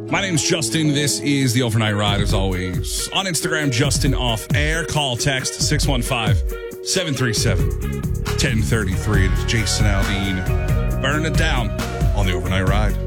My name's Justin. This is the Overnight Ride, as always. On Instagram, Justin Off Air. Call, text 615-737-1033. It's Jason Aldean. Burn it down on the Overnight Ride.